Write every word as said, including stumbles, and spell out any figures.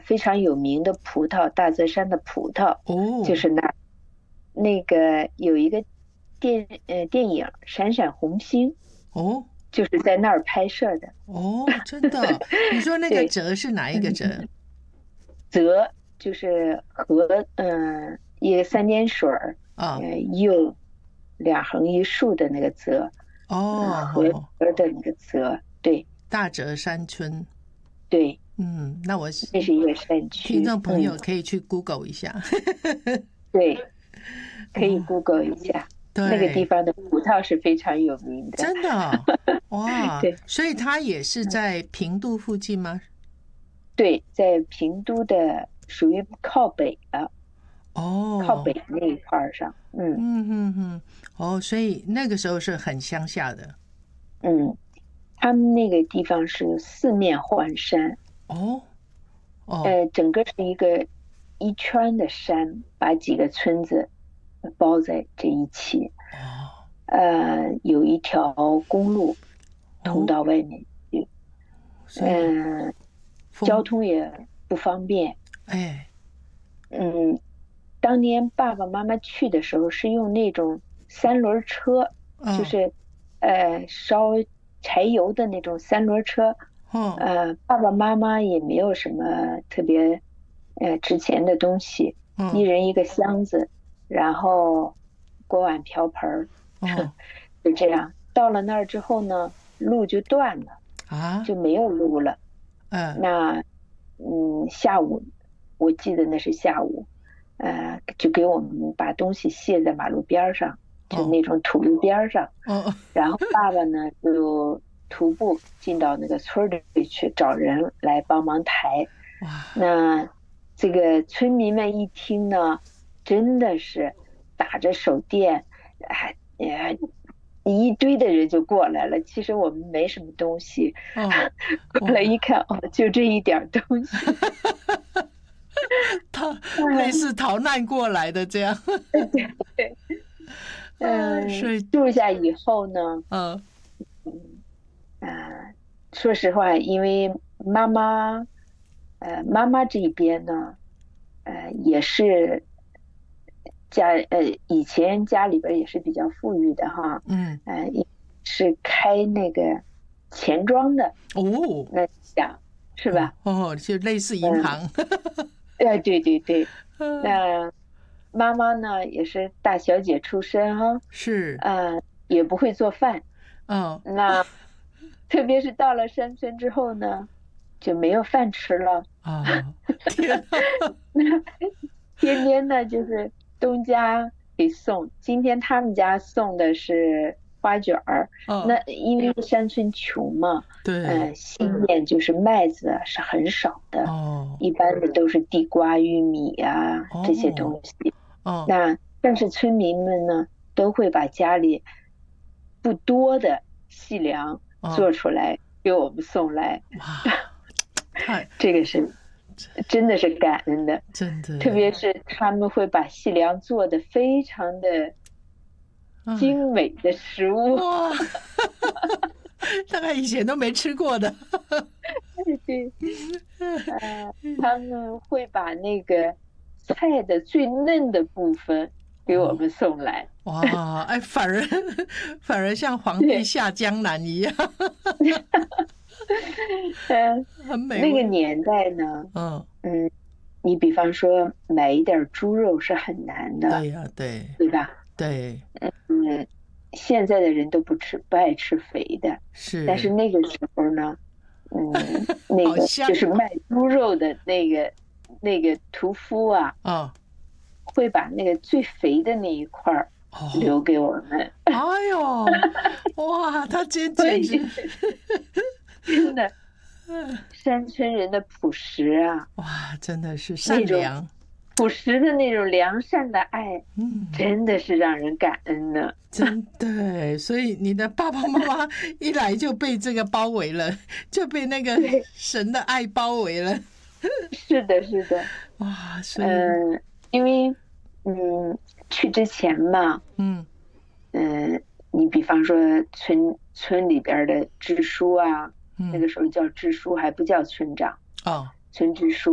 非常有名的葡萄，大泽山的葡萄， 哦， 就是那儿。那个有一个电呃电影《闪闪红星》， 哦， 就是在那儿拍摄的。 哦，真的？你说那个对， 泽是哪一个泽？ 泽就是河，嗯、一个三点水儿， 啊， 呃，右两横一竖的那个泽， 哦， 嗯、河哦， 河的那个泽，对大泽山村。 对， 嗯，那我那是一个山听区，嗯， 众朋友可以去 Google 一下。 对，可以哦， Google 一下，那个地对， 方的葡萄是非常有名的。 真的哦，哇， 对所以它也是在平度附近吗？ 对，在平都的属于靠北的，靠哦， 北那一块儿上，嗯嗯哼哼，哦，所以那个时候是很乡下的。 嗯，他们那个地方是四面环山， 哦，哦， 呃，整个是一个一圈的山，把几个村子包在这一起。 哦， 呃，有一条公路通哦， 到外面去， 所以嗯、交风， 通也不方便。 哎， 嗯，当年爸爸妈妈去的时候是用那种三轮车，就嗯， 是呃烧柴油的那种三轮车。 哦， 呃，爸爸妈妈也没有什么特别呃值钱的东西，一嗯， 人一个箱子，然后锅碗瓢盆儿， 哦， 就这样。到了那儿之后呢，路就断了， 啊， 就没有路了。 嗯， 那嗯，下午我记得那是下午，呃，就给我们把东西卸在马路边儿上，就哦， 那种土路边儿上。 哦， 然后爸爸呢就徒步进到那个村儿里去找人来帮忙抬。 哇， 那这个村民们一听呢，真的是打着手电，还呃一堆的人就过来了。其实我们没什么东西， 哦， 过来哇， 一看，哦，就这一点儿东西。 逃，类嗯， 似逃难过来的这样。 对对对， 啊，所嗯， 以， 住下以后呢， 嗯， 嗯啊，说实话，因为妈妈，呃，妈妈这边呢，呃，也是家，呃，以前家里边也是比较富裕的哈， 嗯， 呃，也是开那个钱庄的， 哦， 那想是哦， 吧？ 哦，就类似银嗯， 行。 呃，对对对， 嗯， 那妈妈呢也是大小姐出身哈， 是， 呃，也不会做饭， 嗯， 那特别是到了山村之后呢，就没有饭吃了。 啊，天啊， 天天呢就是东家给送，今天他们家送的是花卷儿， 嗯， 那因为山村穷嘛， 对， 呃，西面就是麦子啊是很少的， 哦， 一般的都是地瓜、玉米呀、这些哦， 东西。 哦， 那但是村民们呢，都会把家里不多的细粮哦， 做出来给我们送来， 哇，太， 这个是真的是感恩的。 真的耶， 特别是他们会把细粮做的非常的哎， 精美的食物。 哇，大概以前都没吃过的。 对，呃，他们会把那个菜的最嫩的部分给我哦， 们送来。 哇，哎，反而反而像皇帝对， 下江南一样， 嗯， 很美那个味。 年代呢， 嗯， 嗯，你比方说买一点猪肉是很难的， 对呀，对对吧？ 对， 嗯，现在的人都不吃，不爱吃肥的，但是是， 那个时候呢，嗯，那个就好香是卖猪肉的那个那个屠夫啊， 哦会把那个最肥的那一块儿哦， 留给我们。 哎呦，哇，他简所简直， 以真的，山村人的朴实啊， 哇，真的是那种善良。 朴实的那种良善的爱， 嗯， 真的是让人感恩的。 真的，所以你的爸爸妈妈一来就被这个包围了，就被那个对， 神的爱包围了。 是的，是的， 哇，所以， 嗯、因为嗯，去之前嘛， 嗯， 嗯，你比方说村村里边的支书啊，那嗯， 个时候叫支书，还不叫村长， 哦。 村支书。